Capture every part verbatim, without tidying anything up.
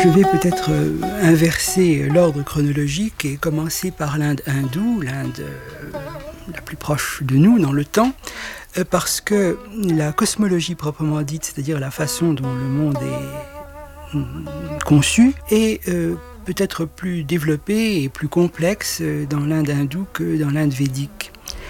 Je vais peut-être euh, inverser l'ordre chronologique et commencer par l'Inde hindoue, l'Inde euh, la plus proche de nous dans le temps, euh, parce que la cosmologie proprement dite, c'est-à-dire la façon dont le monde est mm, conçu, est euh, peut-être plus développée et plus complexe dans l'Inde hindoue que dans l'Inde védique.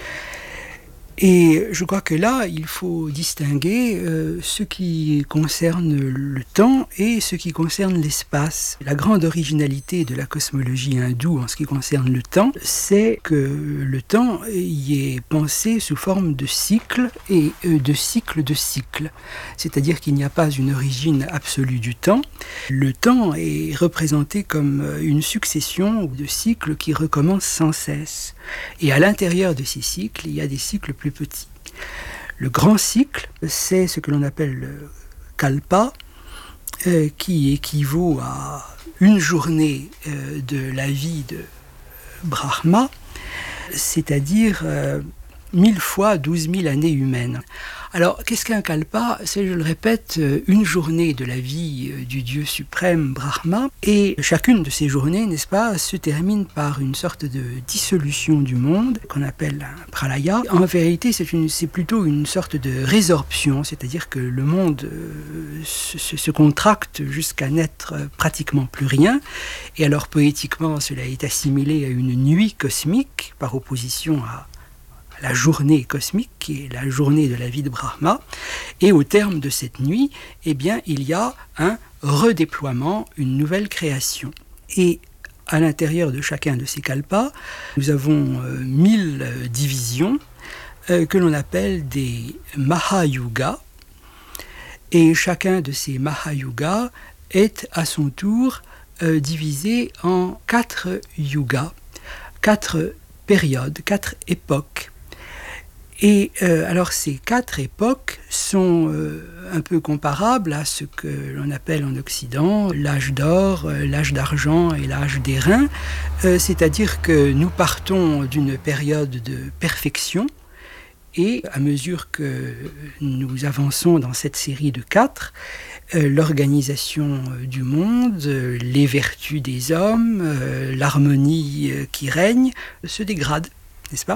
Et je crois que là, il faut distinguer euh, ce qui concerne le temps et ce qui concerne l'espace. La grande originalité de la cosmologie hindoue en ce qui concerne le temps, c'est que le temps y est pensé sous forme de cycle et euh, de cycle de cycle. C'est-à-dire qu'il n'y a pas une origine absolue du temps. Le temps est représenté comme une succession de cycles qui recommencent sans cesse. Et à l'intérieur de ces cycles, il y a des cycles plus petits. Le grand cycle, c'est ce que l'on appelle le kalpa, euh, qui équivaut à une journée euh, de la vie de Brahma, c'est-à-dire euh, mille fois douze mille années humaines. Alors, qu'est-ce qu'un kalpa ? C'est, je le répète, une journée de la vie du Dieu suprême Brahma. Et chacune de ces journées, n'est-ce pas, se termine par une sorte de dissolution du monde, qu'on appelle un pralaya. En vérité, c'est, une, c'est plutôt une sorte de résorption, c'est-à-dire que le monde euh, se, se contracte jusqu'à n'être pratiquement plus rien. Et alors, poétiquement, cela est assimilé à une nuit cosmique, par opposition à la journée cosmique, qui est la journée de la vie de Brahma, et au terme de cette nuit, eh bien, il y a un redéploiement, une nouvelle création. Et à l'intérieur de chacun de ces kalpas, nous avons euh, mille divisions euh, que l'on appelle des Mahayugas, et chacun de ces Mahayugas est à son tour euh, divisé en quatre yugas, quatre périodes, quatre époques. Et euh, alors ces quatre époques sont euh, un peu comparables à ce que l'on appelle en Occident l'âge d'or, euh, l'âge d'argent et l'âge d'airain, euh, c'est-à-dire que nous partons d'une période de perfection et à mesure que nous avançons dans cette série de quatre, euh, l'organisation du monde, euh, les vertus des hommes, euh, l'harmonie euh, qui règne se dégradent, n'est-ce pas ?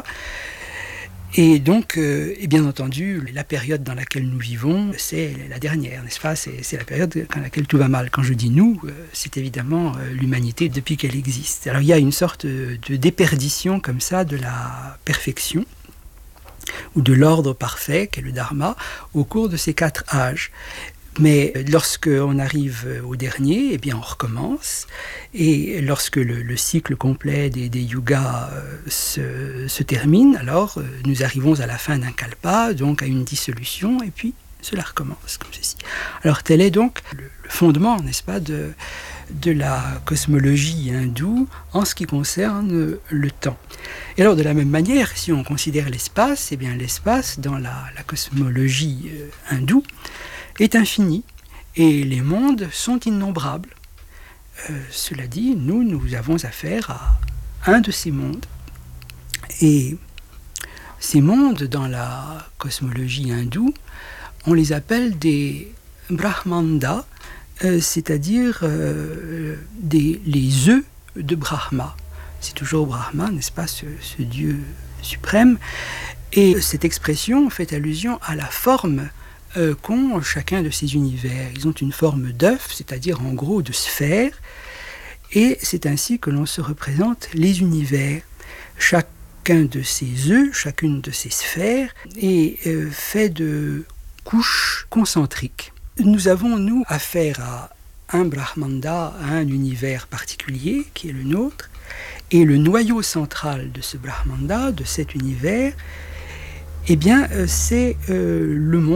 Et donc, euh, et bien entendu, la période dans laquelle nous vivons, c'est la dernière, n'est-ce pas ? C'est, c'est la période dans laquelle tout va mal. Quand je dis nous, euh, c'est évidemment euh, l'humanité depuis qu'elle existe. Alors il y a une sorte de déperdition comme ça de la perfection, ou de l'ordre parfait, qu'est le dharma, au cours de ces quatre âges. Mais lorsqu'on arrive au dernier, eh bien on recommence. Et lorsque le, le cycle complet des, des yugas euh, se, se termine, alors euh, nous arrivons à la fin d'un kalpa, donc à une dissolution, et puis cela recommence comme ceci. Alors tel est donc le, le fondement, n'est-ce pas, de, de la cosmologie hindoue en ce qui concerne le temps. Et alors de la même manière, si on considère l'espace, eh bien l'espace dans la, la cosmologie euh, hindoue est infini et les mondes sont innombrables. Euh, cela dit, nous, nous avons affaire à un de ces mondes. Et ces mondes, dans la cosmologie hindoue, on les appelle des brahmandas, euh, c'est-à-dire euh, des, les œufs de Brahma. C'est toujours Brahma, n'est-ce pas, ce, ce Dieu suprême. Et cette expression fait allusion à la forme Euh, qu'ont chacun de ces univers. Ils ont une forme d'œuf, c'est-à-dire en gros de sphère, et c'est ainsi que l'on se représente les univers. Chacun de ces œufs, chacune de ces sphères est euh, fait de couches concentriques. Nous avons, nous, affaire à un brahmanda, à un univers particulier, qui est le nôtre, et le noyau central de ce brahmanda, de cet univers, eh bien, euh, c'est euh, le monde